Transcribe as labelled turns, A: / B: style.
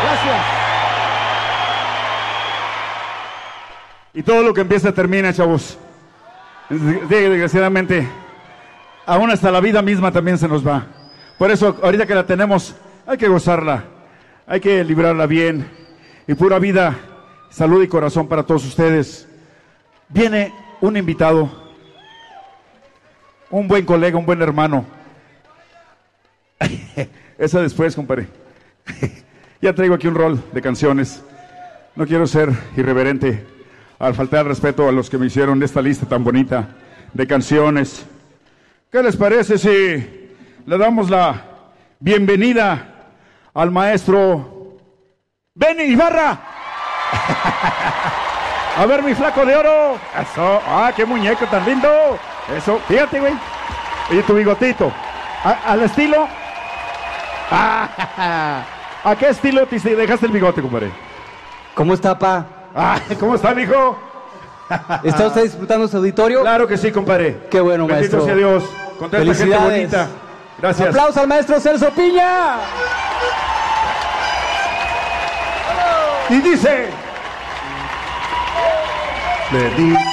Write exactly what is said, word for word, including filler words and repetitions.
A: Gracias.
B: Y todo lo que empieza termina, chavos. Desgraciadamente, aún hasta la vida misma también se nos va. Por eso, ahorita que la tenemos, hay que gozarla, hay que librarla bien. Y pura vida, salud y corazón para todos ustedes. Viene un invitado, un buen colega, un buen hermano. Esa después, compadre. Ya traigo aquí un rol de canciones. No quiero ser irreverente al faltar respeto a los que me hicieron esta lista tan bonita de canciones. ¿Qué les parece si le damos la bienvenida al maestro Benny Ibarra? A ver, mi flaco de oro. Eso, ah, qué muñeco tan lindo. Eso, fíjate, güey. Oye, tu bigotito. ¿A, al estilo? Ah, ¿a qué estilo te dejaste el bigote, compadre?
C: ¿Cómo está, pa?
B: Ah, ¿cómo está, mijo?
C: ¿Está usted disfrutando su auditorio?
B: Claro que sí, compadre.
C: Qué bueno,
B: Bendito
C: maestro.
B: sea Dios. Con tanta gente bonita. Gracias.
C: ¡Aplausos al maestro Celso Piña!
B: Y dice... Le di